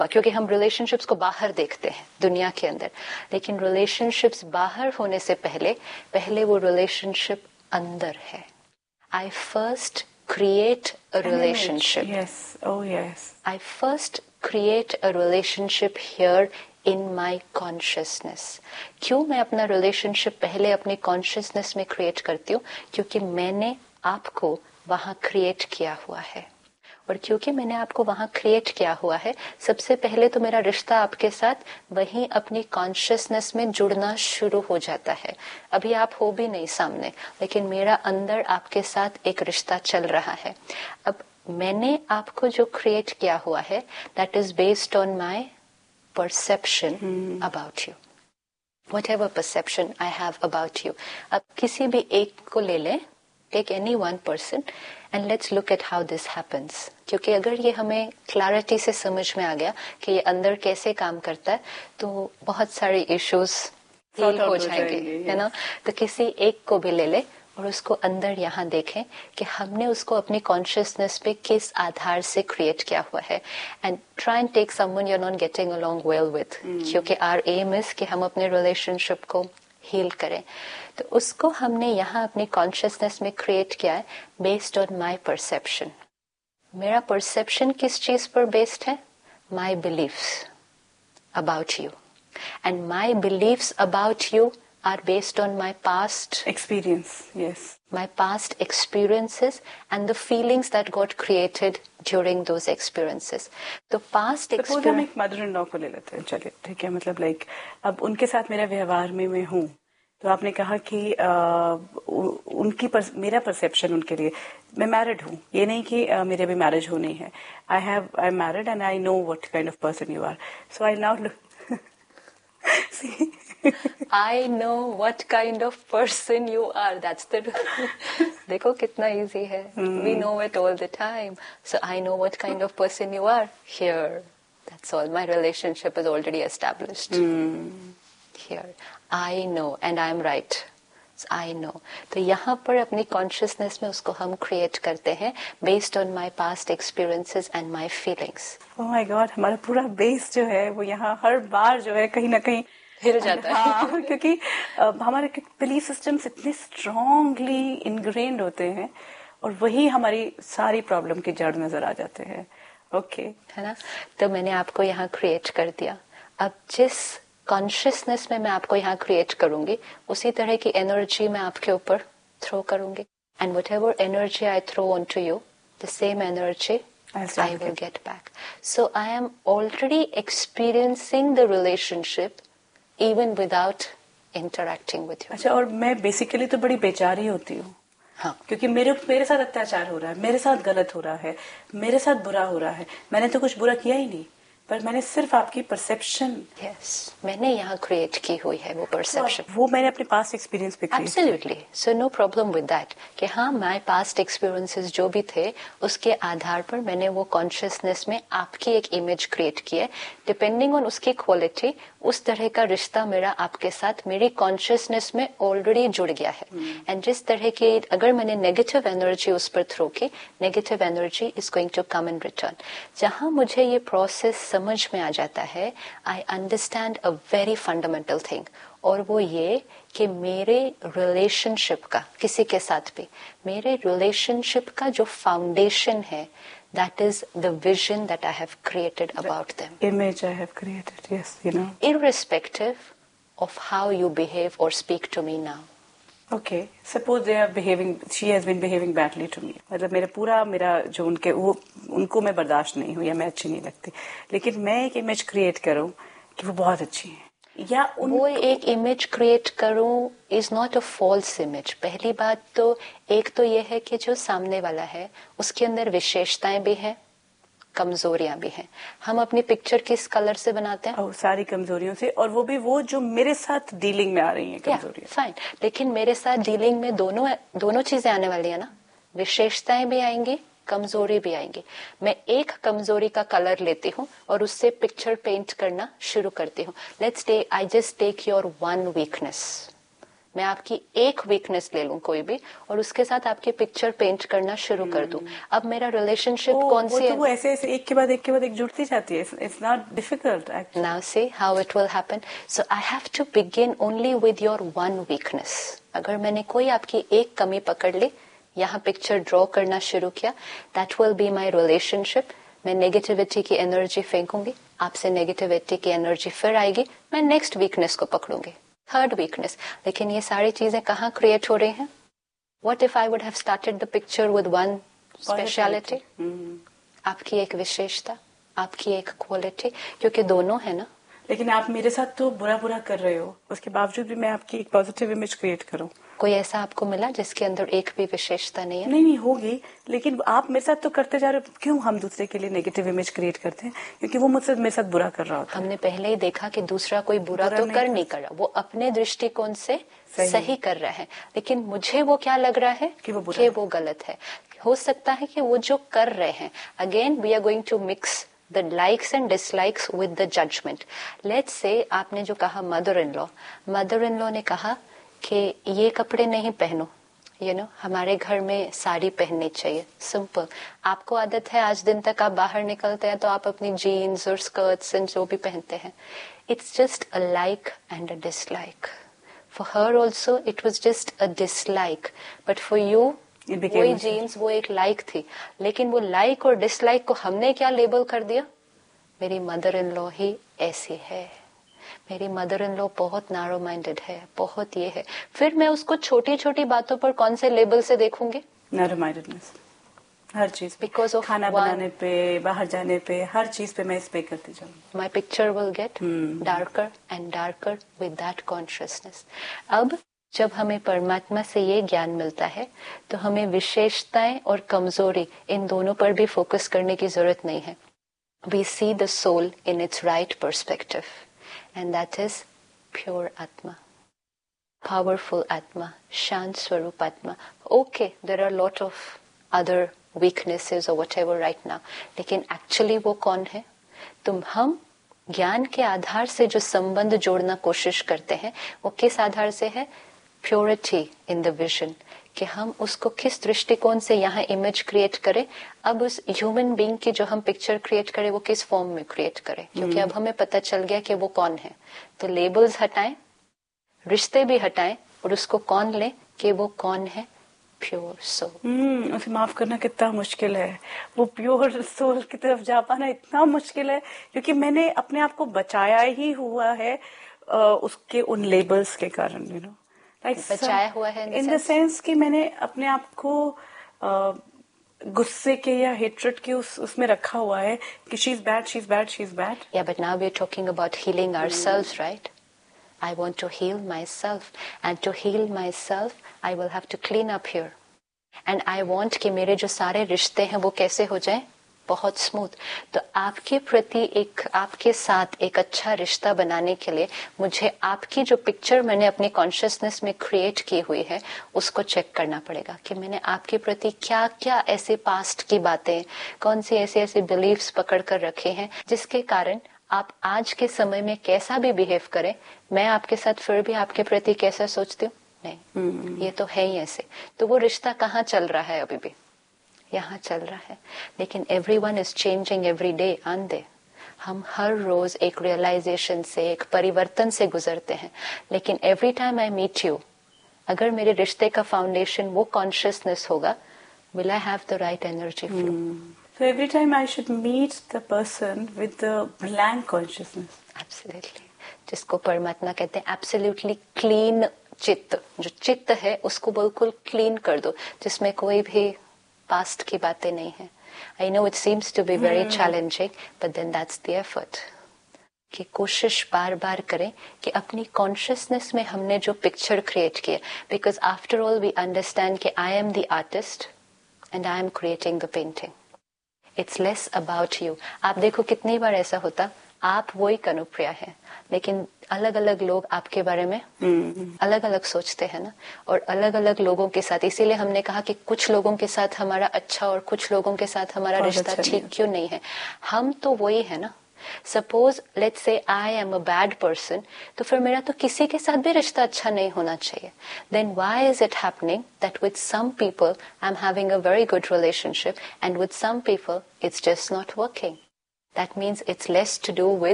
क्योंकि हम रिलेशनशिप्स को बाहर देखते हैं दुनिया के अंदर, लेकिन रिलेशनशिप्स बाहर होने से पहले वो रिलेशनशिप अंदर है. I first create a relationship. Yes. Oh yes. I first create a relationship here in my consciousness. क्यों मैं अपना रिलेशनशिप पहले अपनी कॉन्शियसनेस में क्रिएट करती हूँ? क्योंकि मैंने आपको वहां क्रिएट किया हुआ है, और क्योंकि मैंने आपको वहां क्रिएट किया हुआ है, सबसे पहले तो मेरा रिश्ता आपके साथ वहीं अपनी कॉन्शियसनेस में जुड़ना शुरू हो जाता है. अभी आप हो भी नहीं सामने, लेकिन मेरा अंदर आपके साथ एक रिश्ता चल रहा है. अब मैंने आपको जो क्रिएट किया हुआ है, that is based on my perception about you. Whatever perception I have about you. अब किसी भी एक को ले लें, take any one person and let's look at how this happens. क्योंकि अगर ये हमें क्लैरिटी से समझ में आ गया कि ये अंदर कैसे काम करता है, तो बहुत सारे इश्यूज हील हो जाएंगे, है ना. तो किसी एक को भी ले ले और उसको अंदर यहाँ देखें कि हमने उसको अपनी कॉन्शियसनेस पे किस आधार से क्रिएट किया हुआ है. And try and take someone you are not getting along well with, क्योंकि आवर एम इज कि हम अपने रिलेशनशिप को हील करें. तो उसको हमने यहाँ अपनी कॉन्शियसनेस में क्रिएट किया है बेस्ड ऑन माई परसेप्शन. मेरा परसेप्शन किस चीज पर बेस्ड है? माई beliefs about you. And my beliefs about you are based on my past experience. Yes. My past experiences and the feelings that got created during those experiences. तो past experience. Suppose हम एक mother in law को ले लेते हैं, चलिए ठीक है, मतलब लाइक अब उनके साथ मेरा व्यवहार में मैं हूँ, तो आपने कहा कि मेरा परसेप्शन उनके लिए, मैं मैरिड हूँ, ये नहीं कि मेरे अभी मैरिज होनी है. I am married and I know what kind of person you are, so I now see. I know what kind of person you are. That's the देखो कितना easy है. We know it all the time. So I know what kind of person you are here. That's all. My relationship is already established. Here. I know and I'm right. So I know. तो यहाँ पर अपनी consciousness में उसको हम create करते हैं based on my past experiences and my feelings. Oh my God, हमारा पूरा base जो है वो यहाँ हर बार जो है कहीं ना कहीं हिल जाता है. हाँ, क्योंकि हमारे बिलीफ सिस्टम्स इतने स्ट्रांगली इनग्रेन्ड होते हैं और वही हमारी सारी प्रॉब्लम की जड़ नजर आ जाते हैं. ओके, है ना. तो मैंने आपको यहाँ क्रिएट कर दिया. अब जिस कॉन्शियसनेस में मैं आपको यहाँ क्रिएट करूंगी, उसी तरह की एनर्जी मैं आपके ऊपर थ्रो करूंगी. And what ever energy I throw on to you, the same energy I will get back. So I am already experiencing the relationship even without interacting with you. अच्छा, और मैं बेसिकली तो बड़ी बेचारी होती हूँ. हाँ, क्योंकि मेरे साथ अत्याचार हो रहा है, मेरे साथ गलत हो रहा है, मेरे साथ बुरा हो रहा है. मैंने तो कुछ बुरा किया ही नहीं, पर मैंने सिर्फ आपकी परसेप्शन, मैंने यहाँ क्रिएट की हुई है वो परसेप्शन. वो मैंने अपने पास्ट एक्सपीरियंस पे create. Absolutely. So no problem with that कि हाँ, माय पास्ट एक्सपीरियंसेस जो भी थे उसके आधार पर मैंने वो कॉन्शियसनेस में आपकी एक इमेज क्रिएट की है. डिपेंडिंग ऑन उसकी क्वालिटी, उस तरह का रिश्ता मेरा आपके साथ मेरी कॉन्शियसनेस में ऑलरेडी जुड़ गया है. एंड जिस तरह की अगर मैंने नेगेटिव एनर्जी उस पर थ्रो की, negative energy is going to come in return. जहां मुझे ये प्रोसेस समझ में आ जाता है, I understand a very fundamental thing, और वो ये कि मेरे रिलेशनशिप का, किसी के साथ भी मेरे रिलेशनशिप का जो फाउंडेशन है, that is the vision that I have created about them. Image I have created, yes, you know. Irrespective of how you behave or speak to me now. Okay, suppose they are behaving, she has been behaving badly to me. मतलब मेरा जो उनको मैं बर्दाश्त नहीं हूँ या मैं अच्छी नहीं लगती, लेकिन मैं एक इमेज क्रिएट करूँ कि वो बहुत अच्छी है, या वो एक इमेज क्रिएट करूं is not a false image. पहली बात तो एक तो ये है कि जो सामने वाला है उसके अंदर विशेषताएं भी हैं, कमजोरियां भी हैं. हम अपनी पिक्चर किस कलर से बनाते हैं? सारी कमजोरियों से, और वो भी वो जो मेरे साथ डीलिंग में आ रही हैं कमजोरियां. फाइन, लेकिन मेरे साथ डीलिंग में दोनों चीजें आने वाली है ना. विशेषताएं भी आएंगी, कमजोरी भी आएंगी. मैं एक कमजोरी का कलर लेती हूँ और उससे पिक्चर पेंट करना शुरू करती हूँ. I just take your one weakness. मैं आपकी एक वीकनेस ले लूं कोई भी और उसके साथ आपकी पिक्चर पेंट करना शुरू कर दूं। अब मेरा रिलेशनशिप कौन सी है? वो ऐसे ऐसे एक के बाद एक जुड़ती जाती है। It's not difficult actually. Now see how it will happen. So I have to begin only with your one weakness. अगर मैंने कोई आपकी एक कमी पकड़ ली, यहाँ पिक्चर ड्रॉ करना शुरू किया, that will be my relationship. मैं नेगेटिविटी की एनर्जी फेंकूंगी, आपसे नेगेटिविटी की एनर्जी फिर आएगी, मैं नेक्स्ट वीकनेस को पकड़ूंगी, थर्ड वीकनेस। लेकिन ये सारी चीजें कहाँ क्रिएट हो रही हैं? What if I would have started the picture with one speciality, आपकी एक विशेषता, आपकी एक क्वालिटी, क्योंकि दोनों है ना। लेकिन आप मेरे साथ तो बुरा बुरा कर रहे हो, उसके बावजूद भी मैं आपकी एक पॉजिटिव इमेज क्रिएट करूं। कोई ऐसा आपको मिला जिसके अंदर एक भी विशेषता नहीं है? नहीं होगी, लेकिन आप मेरे साथ तो करते जा रहे हो। क्यों हम दूसरे के लिए नेगेटिव इमेज क्रिएट करते हैं? क्योंकि वो मुझसे मेरे साथ बुरा कर रहा होता है। हमने पहले ही देखा कि दूसरा कोई बुरा तो कर नहीं कर रहा, वो अपने दृष्टिकोण से सही कर रहा है, लेकिन मुझे वो क्या लग रहा है कि वो गलत है। हो सकता है कि वो जो कर रहे हैं, again we are going to mix the likes and dislikes with the judgment. Let's say आपने जो कहा mother in law ने कहा कि ये कपड़े नहीं पहनो, हमारे घर में साड़ी पहननी चाहिए, सिंपल। आपको आदत है आज दिन तक आप बाहर निकलते हैं तो आप अपनी जीन्स और स्कर्ट्स एंड जो भी पहनते हैं, it's just a like and a dislike. For her also it was just a dislike, but for you वही जीन्स वो एक लाइक थी। लेकिन वो लाइक और डिसलाइक को हमने क्या लेबल कर दिया? मेरी मदर इन लॉ ही ऐसी है, मेरी मदर इन लॉ बहुत नैरो माइंडेड है, बहुत ये है। फिर मैं उसको छोटी छोटी बातों पर कौन से लेबल से देखूंगी? नैरो माइंडेडनेस, हर चीज, बिकॉज ऑफ खाना बनाने पे, बाहर जाने पे, हर चीज पे मैं इस पे करती जाऊंगी। My picture will get darker and darker with that consciousness. अब जब हमें परमात्मा से ये ज्ञान मिलता है तो हमें विशेषताएं और कमजोरी इन दोनों पर भी फोकस करने की जरूरत नहीं है। We see the soul in its right perspective and that is pure आत्मा, पावरफुल आत्मा, शांत स्वरूप आत्मा। Okay, there are lot of other weaknesses और व्हाटएवर राइट नाउ, लेकिन एक्चुअली वो कौन है? तुम हम ज्ञान के आधार से जो संबंध जोड़ना कोशिश करते हैं वो किस आधार से है? प्योरिटी इन द विजन, कि हम उसको किस दृष्टिकोण से यहाँ इमेज क्रिएट करें। अब उस ह्यूमन बीइंग की जो हम पिक्चर क्रिएट करें वो किस फॉर्म में क्रिएट करें, क्योंकि अब हमें पता चल गया कि वो कौन है। तो लेबल्स हटाएं, रिश्ते भी हटाएं और उसको कौन ले कि वो कौन है? Pure soul. उसे माफ करना कितना मुश्किल है, वो प्योर सोल की तरफ जा पाना इतना मुश्किल है, क्योंकि मैंने अपने आप को बचाया ही हुआ है उसके उन लेबल्स के कारण। बचाया हुआ है इन द सेंस कि मैंने अपने आप को गुस्से के या हेट्रेड के उसमें रखा हुआ है कि she is bad, she is bad, she is bad. या but now we are talking about healing ourselves, right? I want to heal myself, and to heal myself I will have to clean up here, and I want कि मेरे जो सारे रिश्ते हैं वो कैसे हो जाएं? बहुत स्मूथ। तो आपके प्रति आपके साथ एक अच्छा रिश्ता बनाने के लिए मुझे आपकी जो पिक्चर मैंने अपनी कॉन्शियसनेस में क्रिएट की हुई है उसको चेक करना पड़ेगा कि मैंने आपके प्रति क्या क्या ऐसे पास्ट की बातें, कौन सी ऐसे बिलीव्स पकड़ कर रखे हैं जिसके कारण आप आज के समय में कैसा भी बिहेव करें, मैं आपके साथ फिर भी आपके प्रति कैसा सोचती हूँ? नहीं, ये तो है ही ऐसे। तो वो रिश्ता कहाँ चल रहा है? अभी भी यहाँ चल रहा है। लेकिन everyone is changing every day, आन दे। हम हर रोज एक रियलाइजेशन से, एक परिवर्तन से गुजरते हैं। लेकिन every time I meet you, अगर मेरे रिश्ते का फाउंडेशन वो कॉन्शियसनेस होगा, will I have the right energy flow. So every time I should meet the person with the blank consciousness. Absolutely. जिसको परमात्मा कहते हैं absolutely clean चित्त। जो चित्त है उसको बिल्कुल क्लीन कर दो, जिसमें कोई भी पास्ट की बातें नहीं है। I know it seems to be very challenging, but then that's the effort. कि कोशिश बार बार करें कि अपनी कॉन्शियसनेस में हमने जो पिक्चर क्रिएट किया, because after all we understand कि I am the artist and I am creating the painting. It's less about you. आप देखो कितनी बार ऐसा होता, आप वही कनुप्रिया है लेकिन अलग अलग लोग आपके बारे में अलग अलग सोचते हैं ना, और अलग अलग लोगों के साथ। इसीलिए हमने कहा कि कुछ लोगों के साथ हमारा अच्छा और कुछ लोगों के साथ हमारा रिश्ता ठीक क्यों नहीं है। हम तो वही है ना, suppose let's say I am a bad person, तो फिर मेरा तो किसी के साथ भी रिश्ता अच्छा नहीं होना चाहिए. Then why is it happening that with some people I am having a very good relationship and with some people it's just not working? That means it's less to do with